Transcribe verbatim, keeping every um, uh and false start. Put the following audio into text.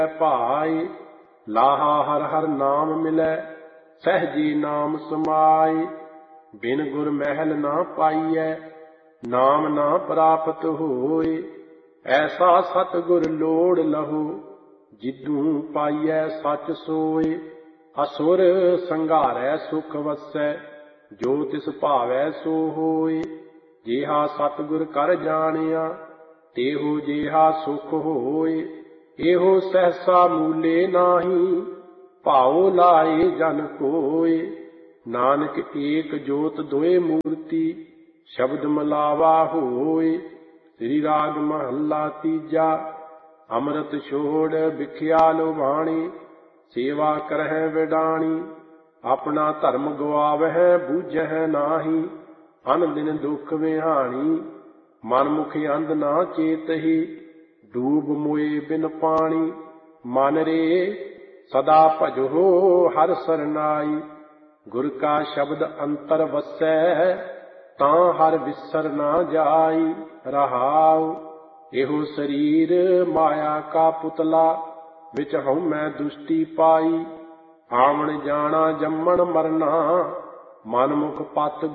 ਭਾਈ। ਲਾਹਾ ਹਰ ਹਰ ਨਾਮ ਮਿਲੈ ਸਹਿਜੀ ਨਾਮ ਸਮਾਈ। ਬਿਨ ਗੁਰ ਮਹਿਲ ਨਾ ਪਾਈਐ ਨਾਮ ਨਾ ਪ੍ਰਾਪਤ ਹੋਏ। ਐਸਾ ਸਤਿਗੁਰ ਲੋੜ ਲਹੋ ਜਿਦੂ ਪਾਈਐ ਸੱਚ ਸੋਏ। ਅਸੁਰ ਸੰਘਾਰੈ ਸੁਖ ਵਸੈ ਜੋ ਤਿਸ ਭਾਵੈ ਸੋ ਹੋਏ। ਜਿਹਾ ਸਤਿਗੁਰ ਕਰ ਜਾਣਿਆ ਤੇਹੋ ਜਿਹਾ ਸੁਖ ਹੋਏ। ਇਹੋ ਸਹਸਾ ਮੂਲੇ ਨਾਹੀ ਭਾਉ ਲਾਏ ਜਨ ਕੋਏ। ਨਾਨਕ ਏਕ ਜੋਤ ਦੋਏ ਮੂਰਤੀ ਸ਼ਬਦ ਮਲਾਵਾ ਹੋਏ। ਸ੍ਰੀ ਰਾਗ ਮਹੱਲਾ ਤੀਜਾ। ਅੰਮ੍ਰਿਤ ਛੋੜ ਵਿਖਿਆ ਲੁਭਾਣੀ ਸੇਵਾ ਕਰਹਿ ਵਿਡਾਣੀ। ਆਪਣਾ ਧਰਮ ਗਵਾਵਹਿ ਬੂਝਹਿ ਨਾਹੀ ਅਨ ਦਿਨ ਦੁਖ ਵਿਹਾਣੀ। ਮਨ ਮੁਖ ਅੰਧ ਨਾ ਚੇਤਹੀ ਡੂਬ ਮੋਏ ਬਿਨ ਪਾਣੀ। ਮਨ ਰੇ ਸਦਾ ਭਜੋ ਹਰਿ ਸਰਨਾਈ। ਗੁਰ ਕਾ ਸ਼ਬਦ ਅੰਤਰ ਵਸੈ ਤਾਂ ਹਰਿ ਵਿਸਰ ਨਾ ਜਾਈ। ਰਹਾਉ ਇਹੋ ਸਰੀਰ ਮਾਇਆ ਕਾ ਪੁਤਲਾ ਵਿੱਚ ਹਉਮੈ ਦੁਸ਼ਟੀ ਪਾਈ। ਆਵਣ ਜਾਣਾ ਜੰਮਣ ਮਰਨਾ ਮਨ ਮੁਖ ਪਤ